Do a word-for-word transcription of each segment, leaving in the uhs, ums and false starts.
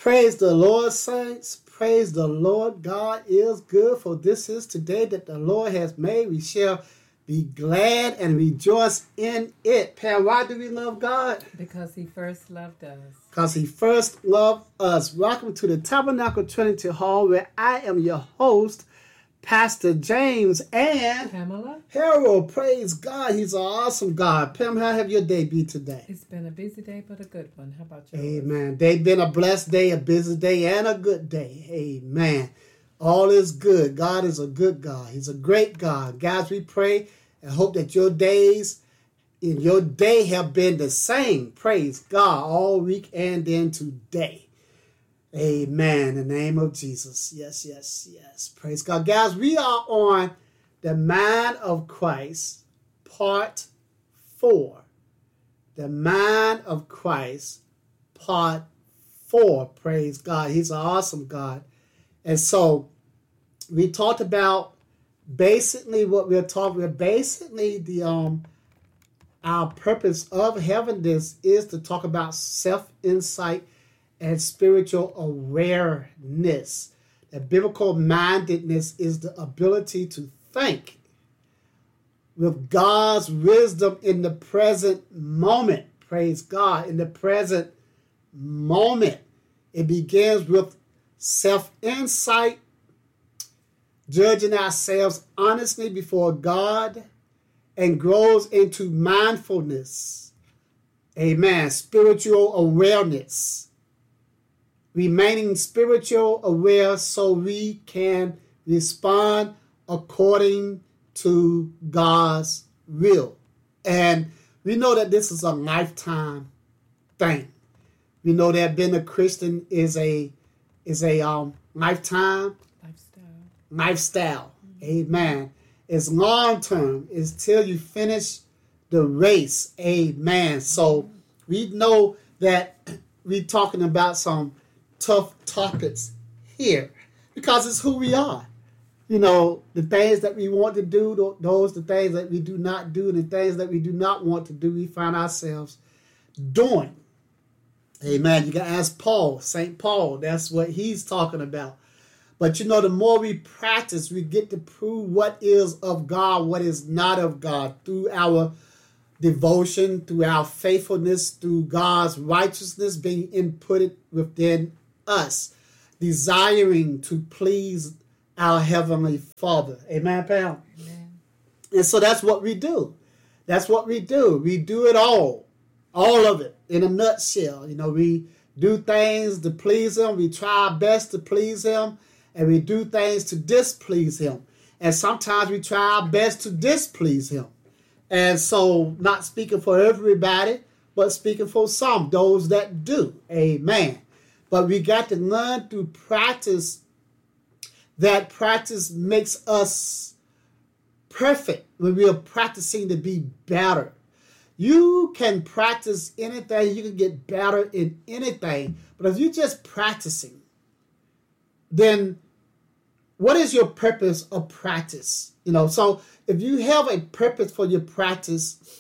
Praise the Lord, saints. Praise the Lord. God is good, for this is today that the Lord has made. We shall be glad and rejoice in it. Pam, why do we love God? Because he first loved us. Because he first loved us. Welcome to the Tabernacle Trinity Hall, where I am your host, Pastor James and Pamela. Harold. Praise God. He's an awesome God. Pam, how have your day been today? It's been a busy day, but a good one. How about you? Amen. They've been a blessed day, a busy day, and a good day. Amen. All is good. God is a good God. He's a great God. Guys, we pray and hope that your days in your day have been the same. Praise God all week and then today. Amen. In the name of Jesus. Yes, yes, yes. Praise God. Guys, we are on the Mind of Christ, part four. The Mind of Christ, part four. Praise God. He's an awesome God. And so we talked about basically what we're talking about. Basically, the um our purpose of having this is to talk about self-insight and spiritual awareness. The biblical mindedness is the ability to think with God's wisdom in the present moment. Praise God. In the present moment. It begins with self-insight, judging ourselves honestly before God, and grows into mindfulness. Amen. Spiritual awareness. Remaining spiritual aware so we can respond according to God's will. And we know that this is a lifetime thing. We know that being a Christian is a is a um lifetime Lifestyle. lifestyle. Mm-hmm. Amen. It's long term. It's till you finish the race. Amen. So we know that we're talking about some tough topics here because it's who we are. You know, the things that we want to do, those the things that we do not do, and the things that we do not want to do, we find ourselves doing. Amen. You can ask Paul, Saint Paul. That's what he's talking about. But you know, the more we practice, we get to prove what is of God, what is not of God, through our devotion, through our faithfulness, through God's righteousness being inputted within us, desiring to please our Heavenly Father. Amen, Pam? Amen. And so that's what we do. That's what we do. We do it all. All of it in a nutshell. You know, we do things to please Him. We try our best to please Him. And we do things to displease Him. And sometimes we try our best to displease Him. And so, not speaking for everybody, but speaking for some, those that do. Amen. But we got to learn through practice. That practice makes us perfect when we are practicing to be better. You can practice anything. You can get better in anything. But if you're just practicing, then what is your purpose of practice? You know, so if you have a purpose for your practice,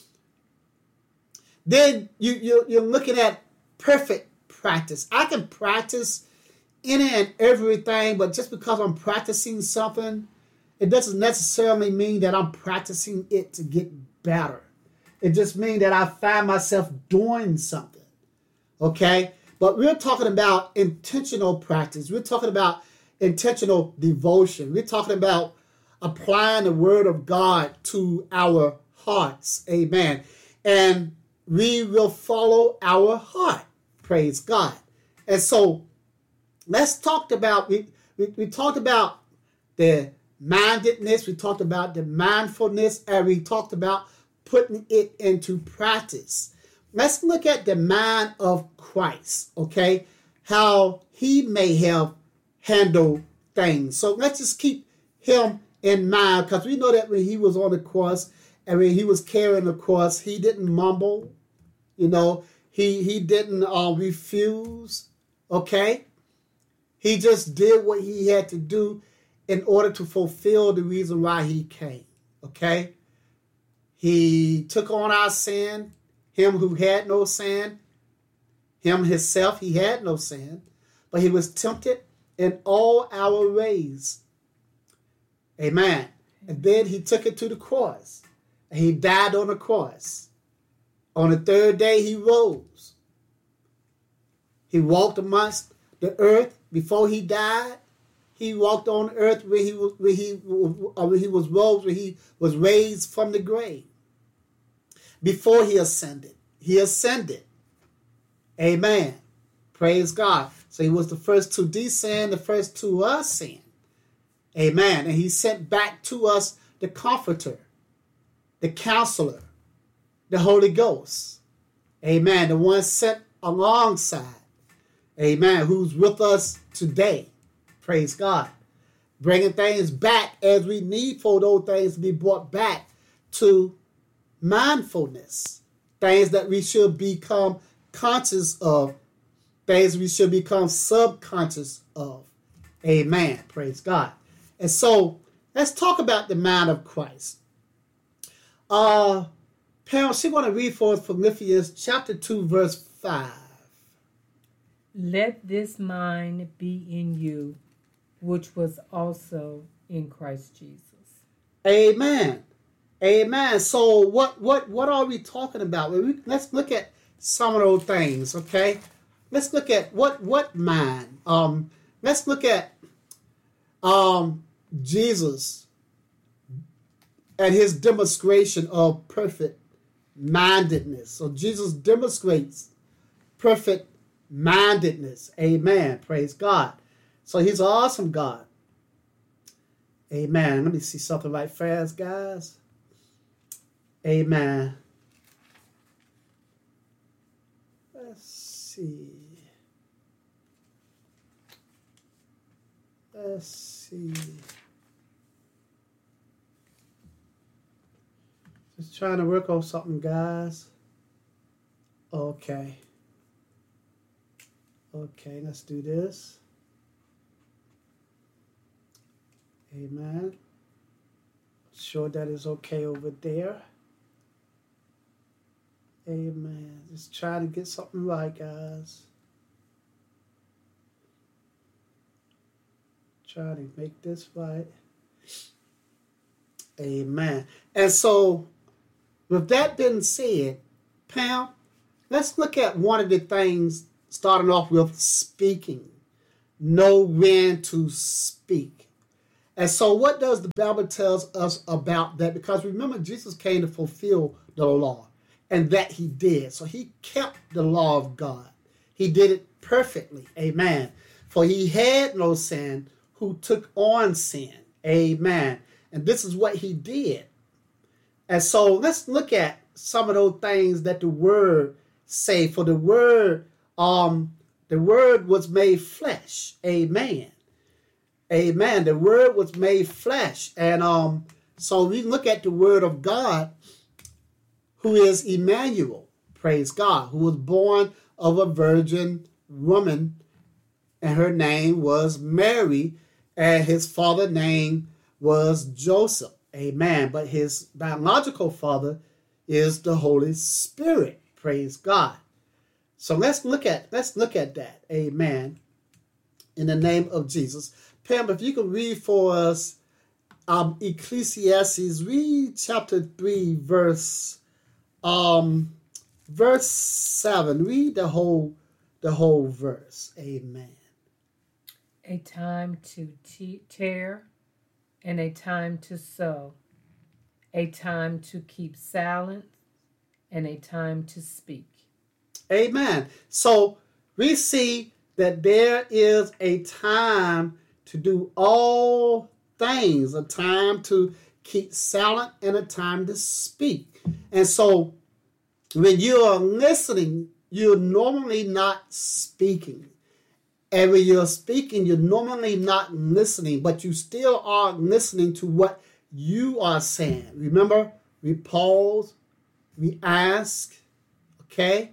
then you, you, you're looking at perfect practice. I can practice any and everything, but just because I'm practicing something, it doesn't necessarily mean that I'm practicing it to get better. It just means that I find myself doing something, okay? But we're talking about intentional practice. We're talking about intentional devotion. We're talking about applying the word of God to our hearts. Amen. And we will follow our heart. Praise God. And so let's talk about, we, we, we talked about the mindedness, we talked about the mindfulness, and we talked about putting it into practice. Let's look at the mind of Christ, okay? How he may have handled things. So let's just keep him in mind, because we know that when he was on the cross and when he was carrying the cross, he didn't mumble, you know, he, he didn't uh, refuse, okay? He just did what he had to do in order to fulfill the reason why he came, okay? He took on our sin, him who had no sin, him himself, he had no sin. but he was tempted in all our ways. Amen. And then he took it to the cross. And he died on the cross. On the third day, he rose. He walked amongst the earth before he died. He walked on earth where he was, where he, where he was rose, where he was raised from the grave. Before he ascended, he ascended. Amen. Praise God. So he was the first to descend, the first to ascend. Amen. And he sent back to us the Comforter, the Counselor, the Holy Ghost. Amen. The one sent alongside. Amen. Who's with us today. Praise God. Bringing things back as we need for those things to be brought back to mindfulness. Things that we should become conscious of. Things we should become subconscious of. Amen. Praise God. And so, let's talk about the mind of Christ. Uh, parents, she want to read for us Philippians chapter two, verse five. Let this mind be in you, which was also in Christ Jesus. Amen. Amen. So what what what are we talking about? Let's look at some of those things, okay? Let's look at what what mind. Um, let's look at um Jesus and his demonstration of perfect mindedness. So Jesus demonstrates perfect mindedness. Amen. Praise God. So he's an awesome God. Amen. Let me see something right fast, guys. Amen. Let's see. Let's see. Just trying to work on something, guys. Okay. Okay, let's do this. Amen. Sure that is okay over there. Amen. Just trying to get something right, guys. Trying to make this right. Amen. And so, with that being said, Pam, let's look at one of the things, starting off with speaking. Know when to speak. And so what does the Bible tells us about that? Because remember, Jesus came to fulfill the law, and that he did. So he kept the law of God. He did it perfectly. Amen. For he had no sin who took on sin. Amen. And this is what he did. And so let's look at some of those things that the word say. For the word, um, the word was made flesh. Amen. Amen. The word was made flesh. And um, so we look at the word of God, who is Emmanuel. Praise God. Who was born of a virgin woman. And her name was Mary. And his father's name was Joseph. Amen. But his biological father is the Holy Spirit. Praise God. So let's look at let's look at that. Amen. In the name of Jesus. Pam, if you can read for us um, Ecclesiastes, read chapter three, verse um, verse seven. Read the whole the whole verse. Amen. A time to te- tear and a time to sow, a time to keep silent and a time to speak. Amen. So we see that there is a time to do all things, a time to keep silent and a time to speak. And so when you are listening, you're normally not speaking. And when you're speaking, you're normally not listening, but you still are listening to what you are saying. Remember, we pause, we ask, okay?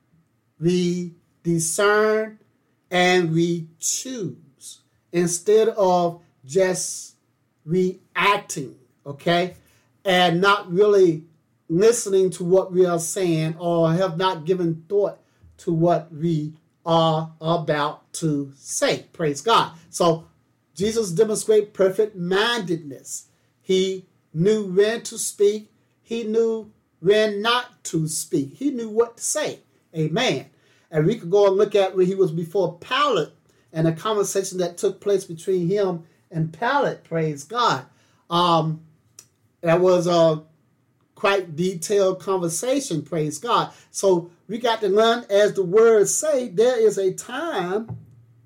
We discern, and we choose instead of just reacting, okay? And not really listening to what we are saying or have not given thought to what we are about to say. Praise God. So Jesus demonstrated perfect mindedness. He knew when to speak. He knew when not to speak. He knew what to say. Amen. And we could go and look at where he was before Pilate and a conversation that took place between him and Pilate. Praise God. Um, that was a quite detailed conversation. Praise God. So we got to learn, as the words say, there is a time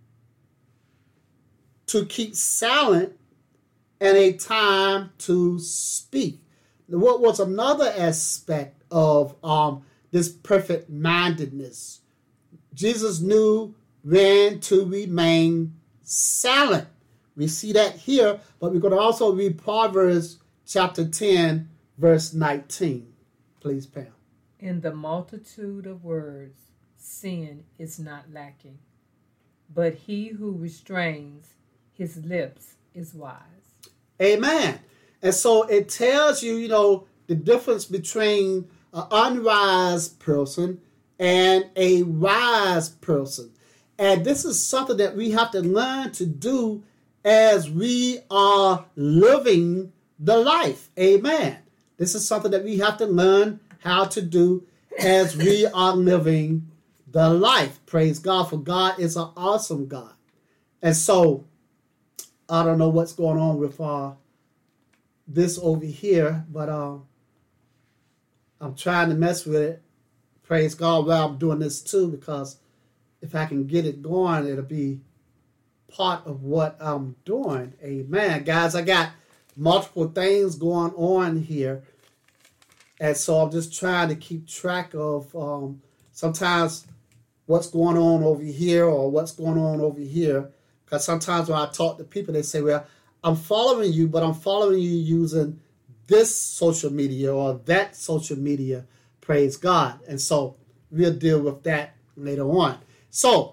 to keep silent and a time to speak. What was another aspect of um, this perfect mindedness? Jesus knew when to remain silent. We see that here, but we're going to also read Proverbs chapter ten, verse nineteen. Please, Pam. In the multitude of words, sin is not lacking, but he who restrains his lips is wise. Amen. And so it tells you, you know, the difference between an unwise person and a wise person. And this is something that we have to learn to do as we are living the life. Amen. This is something that we have to learn how to do as we are living the life. Praise God, for God is an awesome God. And so, I don't know what's going on with uh, this over here, but uh, I'm trying to mess with it. Praise God while I'm doing this too, because if I can get it going, it'll be part of what I'm doing. Amen. Guys, I got multiple things going on here. And so I'm just trying to keep track of um, sometimes what's going on over here or what's going on over here. Because sometimes when I talk to people, they say, well, I'm following you, but I'm following you using this social media or that social media. Praise God. And so we'll deal with that later on. So,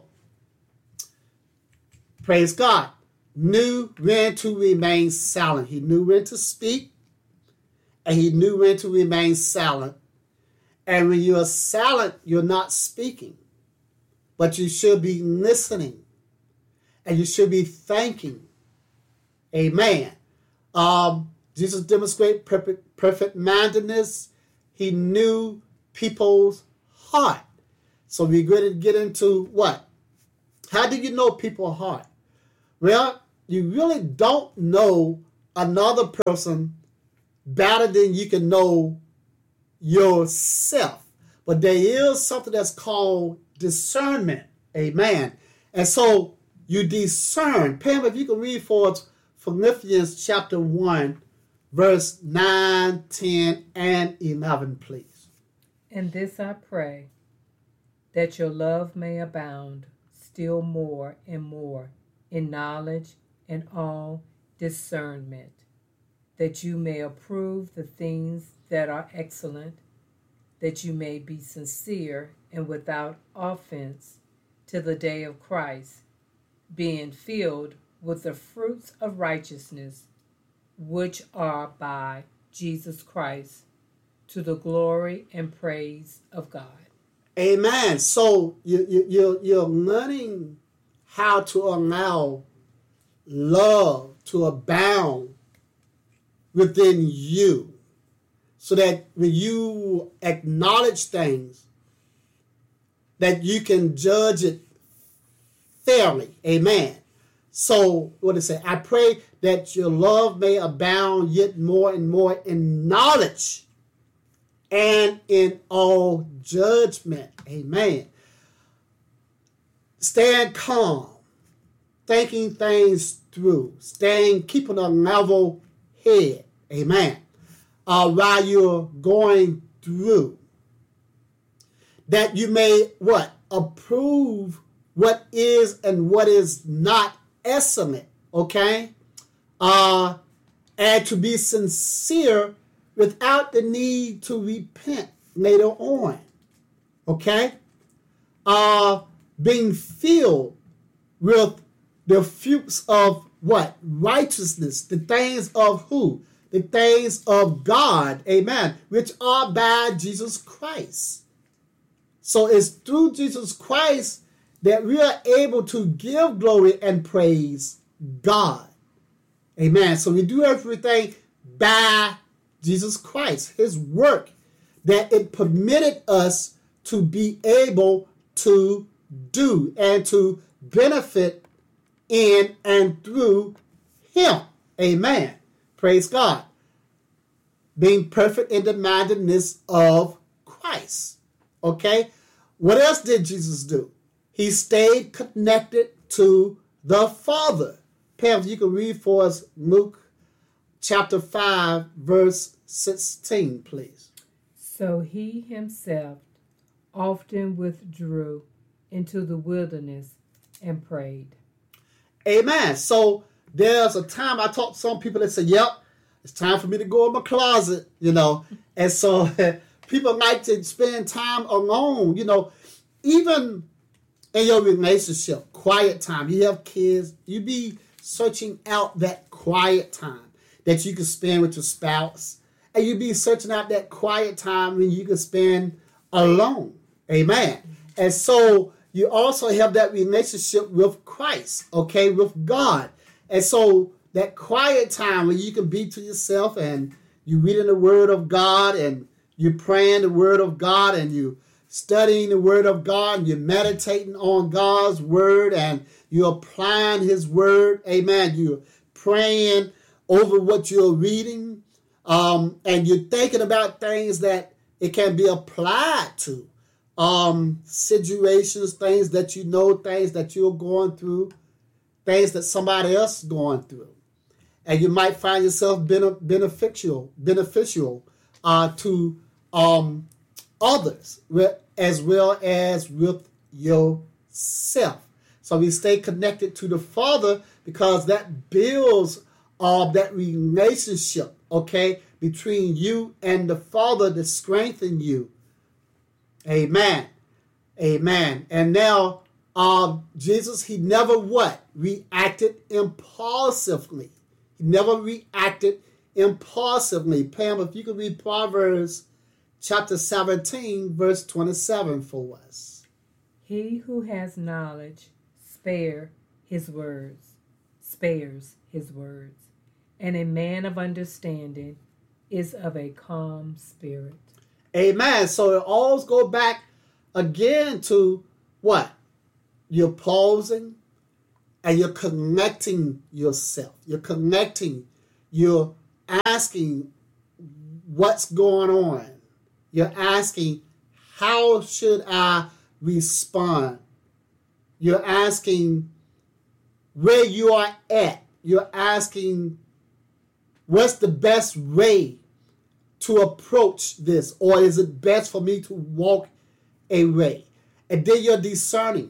praise God. Knew when to remain silent. He knew when to speak, and he knew when to remain silent. And when you are silent, you're not speaking, but you should be listening, and you should be thanking. Amen. Um, Jesus demonstrated perfect, perfect mindedness. He knew people's heart. So we're going to get into what? How do you know people's heart? Well, you really don't know another person better than you can know yourself. But there is something that's called discernment. Amen. And so you discern. Pam, if you can read for us Philippians chapter one, verse nine, ten, and eleven, please. And this I pray, that your love may abound still more and more in knowledge and all discernment, that you may approve the things that are excellent, that you may be sincere and without offense to the day of Christ, being filled with the fruits of righteousness, which are by Jesus Christ, to the glory and praise of God. Amen. So you, you, you're, you're learning how to allow love to abound within you, so that when you acknowledge things, that you can judge it fairly. Amen. So what did it say? I pray that your love may abound yet more and more in knowledge and in all judgment. Amen. Stand calm, thinking things through, staying, keeping a level head. Amen. Uh, while you're going through, that you may what? Approve what is and what is not excellent. Okay? Uh, and to be sincere without the need to repent later on. Okay? Uh, being filled with the fruits of what? Righteousness. The things of who? The things of God. Amen. Which are by Jesus Christ. So it's through Jesus Christ that we are able to give glory and praise God. Amen. So we do everything by Jesus Christ, his work, that it permitted us to be able to do and to benefit in and through him. Amen. Praise God. Being perfect in the mindedness of Christ. Okay? What else did Jesus do? He stayed connected to the Father. Pam, you can read for us Luke chapter five, verse sixteen, please. So he himself often withdrew into the wilderness and prayed. Amen. So there's a time I talk to some people that say, yep, it's time for me to go in my closet, you know. And so people like to spend time alone, you know, even in your relationship, quiet time. You have kids, you be searching out that quiet time that you can spend with your spouse. And you be searching out that quiet time when you can spend alone. Amen. And so you also have that relationship with Christ, okay, with God. And so that quiet time when you can be to yourself and you reading the Word of God and you praying the Word of God and you studying the Word of God and you're meditating on God's Word and you're applying his Word. Amen. You're praying over what you're reading. Um, and you're thinking about things that it can be applied to. Um, situations, things that you know, things that you're going through, things that somebody else is going through. And you might find yourself bene- beneficial, beneficial uh, to um, others as well as with yourself. So we stay connected to the Father because that builds uh, that relationship, okay, between you and the Father to strengthen you. Amen. Amen. And now, um, Jesus, he never what? Reacted impulsively. He never reacted impulsively. Pam, if you could read Proverbs chapter seventeen, verse twenty-seven for us. He who has knowledge spare his words, spares his words, and a man of understanding is of a calm spirit. Amen. So it always go back again to what? You're pausing and you're connecting yourself. You're connecting. You're asking what's going on. You're asking, how should I respond? You're asking where you are at. You're asking what's the best way to approach this, or is it best for me to walk away? And then you're discerning.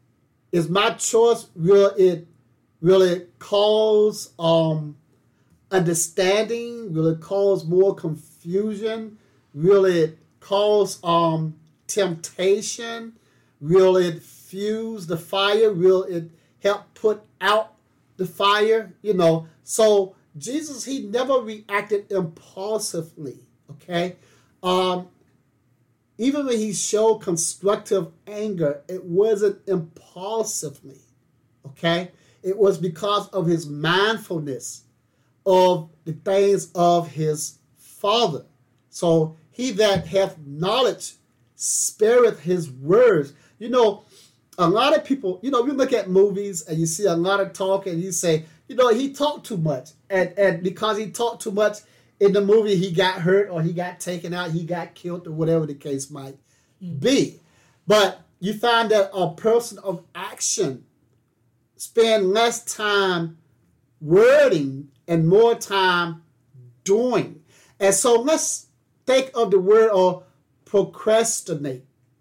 Is my choice will it will it cause um, understanding? Will it cause more confusion? Will it cause um, temptation? Will it fuse the fire? Will it help put out the fire? You know, so Jesus, he never reacted impulsively, okay? Um, even when he showed constructive anger, it wasn't impulsively, okay? It was because of his mindfulness of the things of his Father. So he that hath knowledge spareth his words. You know, a lot of people, you know, you look at movies and you see a lot of talk and you say, you know, he talked too much. And, and because he talked too much in the movie, he got hurt or he got taken out, he got killed or whatever the case might be. But you find that a person of action spend less time wording and more time doing. And so let's think of the word or procrastinate.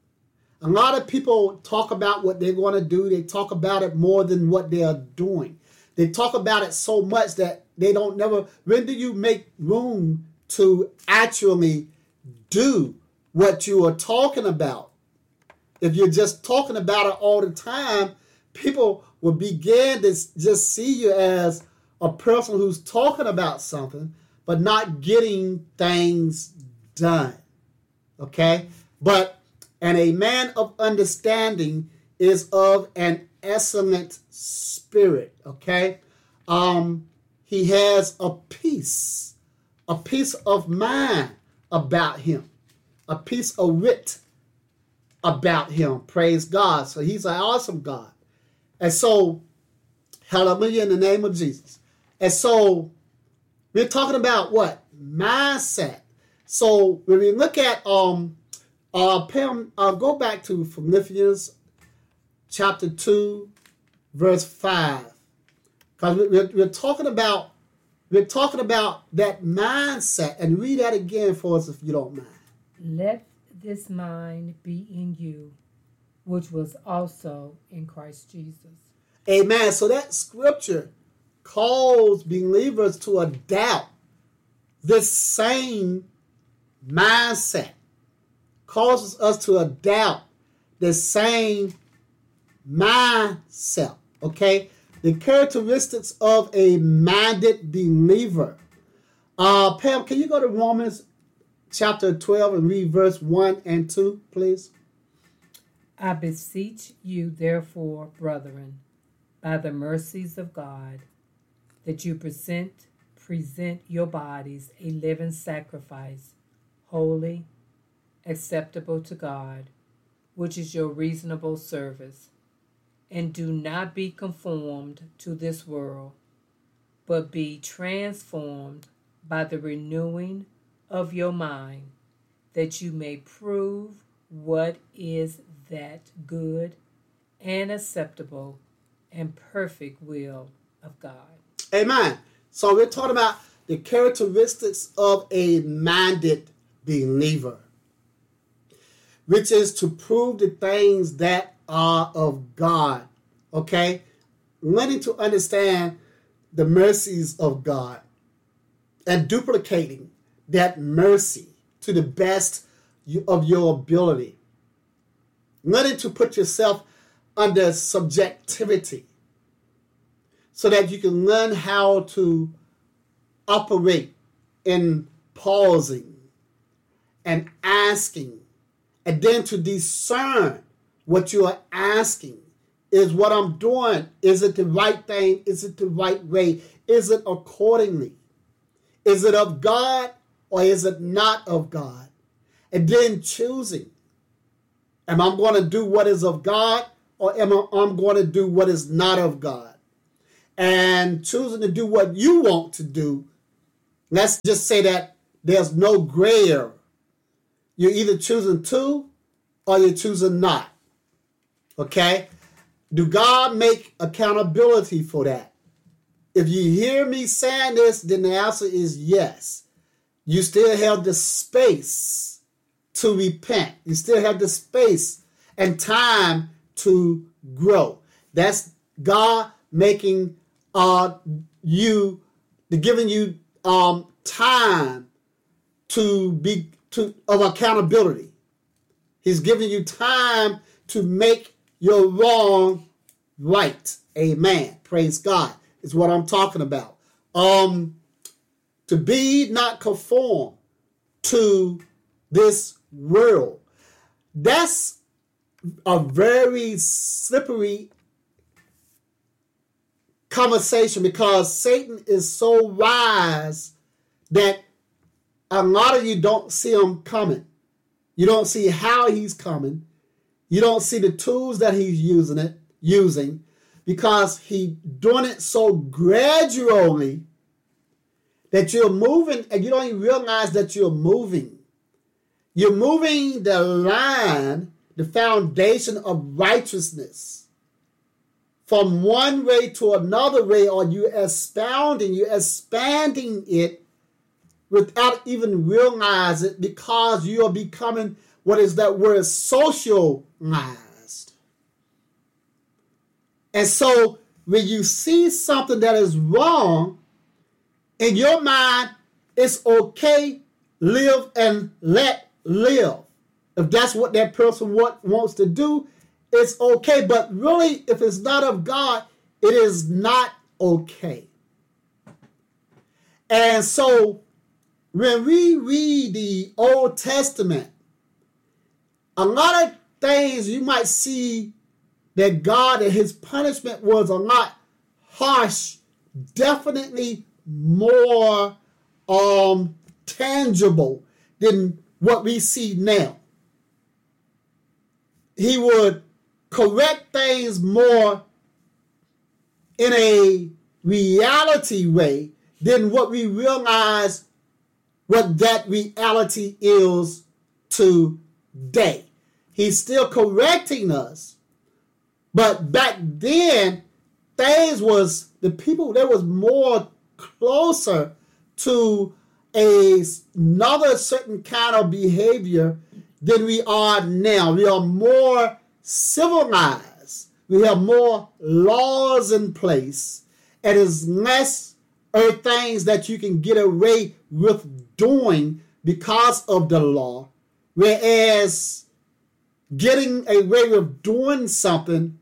A lot of people talk about what they're going to do. They talk about it more than what they are doing. They talk about it so much that they don't never, when do you make room to actually do what you are talking about? If you're just talking about it all the time, people will begin to just see you as a person who's talking about something, but not getting things done. Okay? But, and a man of understanding is of an excellent spirit, okay? Um, he has a peace, a peace of mind about him, a peace of wit about him. Praise God. So he's an awesome God. And so, hallelujah in the name of Jesus. And so, we're talking about what? Mindset. So, when we look at, um, uh, Pam, uh, go back to Philippians chapter two, verse five. Because we're, we're talking about, we're talking about that mindset. And read that again for us if you don't mind. Let this mind be in you, which was also in Christ Jesus. Amen. So that scripture calls believers to adopt this same mindset, causes us to adopt the same mindset, okay? The characteristics of a minded believer. Uh, Pam, can you go to Romans chapter twelve and read verse one and two, please? I beseech you, therefore, brethren, by the mercies of God, that you present present your bodies a living sacrifice, holy, acceptable to God, which is your reasonable service. And do not be conformed to this world, but be transformed by the renewing of your mind, that you may prove what is that good and acceptable and perfect will of God. Amen. So we're talking about the characteristics of a minded believer, which is to prove the things that are of God, okay? Learning to understand the mercies of God and duplicating that mercy to the best of your ability. Learning to put yourself under subjectivity so that you can learn how to operate in pausing and asking, and then to discern what you are asking. Is what I'm doing, is it the right thing? Is it the right way? Is it accordingly? Is it of God or is it not of God? And then choosing, am I going to do what is of God or am I I'm going to do what is not of God? And choosing to do what you want to do, let's just say that there's no gray area. You're either choosing to or you're choosing not. Okay? Do God make accountability for that? If you hear me saying this, then the answer is yes. You still have the space to repent. You still have the space and time to grow. That's God making uh, you, giving you um, time to be to of accountability. He's giving you time to make your wrong right. Amen. Praise God is what I'm talking about. Um, to be not conformed to this world. That's a very slippery conversation because Satan is so wise that a lot of you don't see him coming. You don't see how he's coming. You don't see the tools that he's using it, using, because he's doing it so gradually that you're moving and you don't even realize that you're moving. You're moving the line, the foundation of righteousness from one way to another way, or you're expounding, you're expanding it without even realizing it because you are becoming, what is that word, socialized. And so when you see something that is wrong, in your mind, it's okay, live and let live. If that's what that person want, wants to do, it's okay. But really, if it's not of God, it is not okay. And so when we read the Old Testament, a lot of things you might see that God and his punishment was a lot harsh, definitely more um, tangible than what we see now. He would correct things more in a reality way than what we realize what that reality is today. He's still correcting us. But back then, things was, the people, there was more closer to a, another certain kind of behavior than we are now. We are more civilized. We have more laws in place. And it's less of things that you can get away with doing because of the law. Whereas getting away with doing something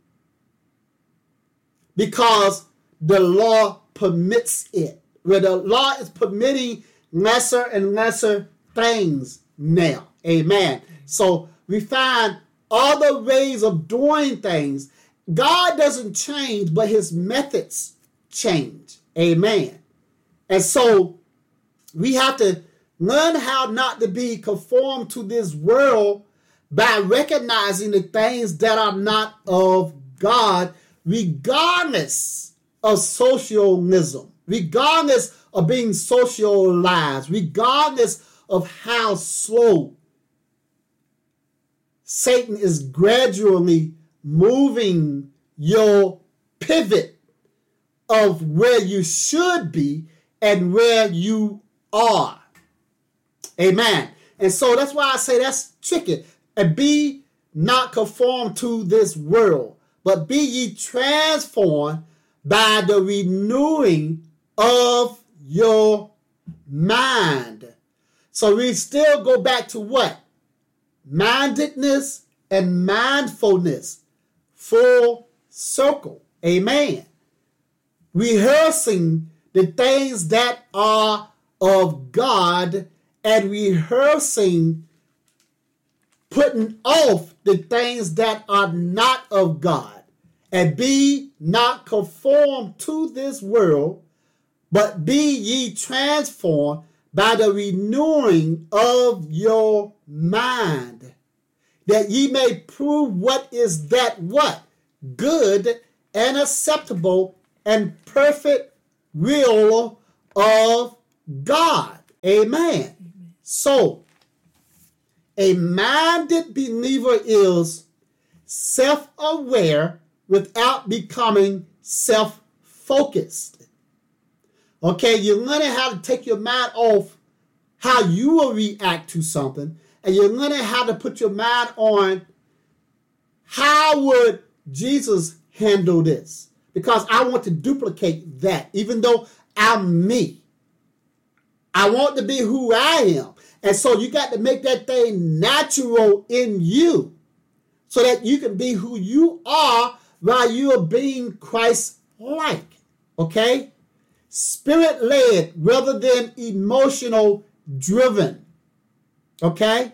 because the law permits it. Where the law is permitting lesser and lesser things now. Amen. So we find other ways of doing things. God doesn't change, but his methods change. Amen. And so we have to learn how not to be conformed to this world by recognizing the things that are not of God, regardless of socialism, regardless of being socialized, regardless of how slow Satan is gradually moving your pivot of where you should be and where you are. Amen. And so that's why I say that's tricky. And be not conformed to this world, but be ye transformed by the renewing of your mind. So we still go back to what? Mindedness and mindfulness. Full circle. Amen. Rehearsing the things that are of God and rehearsing putting off the things that are not of God. And be not conformed to this world, but be ye transformed by the renewing of your mind, that ye may prove what is that what? Good and acceptable and perfect will of God. Amen. Amen. So, a minded believer is self-aware without becoming self-focused. Okay, you're learning how to take your mind off how you will react to something, and you're learning how to put your mind on how would Jesus handle this? Because I want to duplicate that, even though I'm me. I want to be who I am. And so you got to make that thing natural in you so that you can be who you are while you are being Christ-like. Okay? Spirit-led rather than emotional-driven. Okay?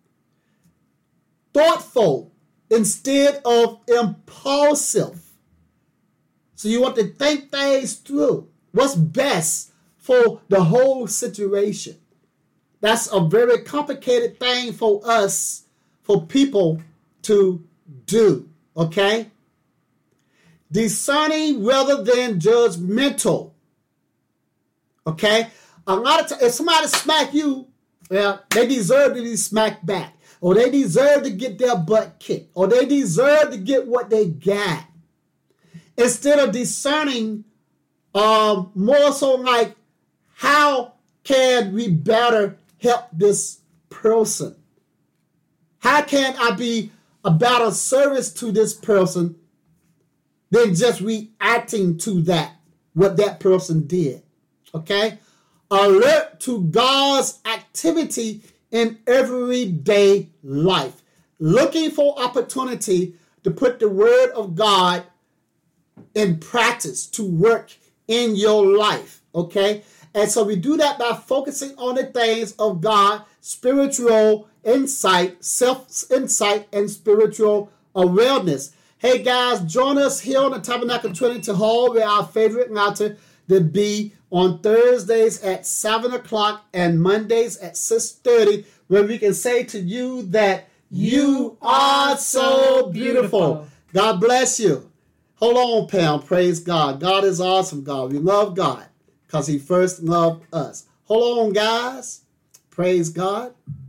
Thoughtful instead of impulsive. So you want to think things through. What's best for the whole situation? That's a very complicated thing for us, for people to do. Okay? Discerning rather than judgmental. Okay? A lot of times, if somebody smack you, well, they deserve to be smacked back. Or they deserve to get their butt kicked. Or they deserve to get what they got. Instead of discerning um, more so like, how can we better help this person? How can I be a better service to this person than just reacting to that, what that person did? Okay? Alert to God's activity in everyday life. Looking for opportunity to put the word of God in practice, to work in your life. Okay? And so we do that by focusing on the things of God, spiritual insight, self-insight, and spiritual awareness. Hey, guys, join us here on the Tabernacle Trinity Hall where our favorite matter to be on Thursdays at seven o'clock and Mondays at six thirty, where we can say to you that you are so beautiful. God bless you. Hold on, Pam. Praise God. God is awesome, God. We love God because he first loved us. Hold on, guys. Praise God.